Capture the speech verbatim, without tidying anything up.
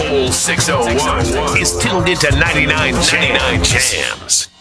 Soul six oh one is tuned into ninety-nine Jams.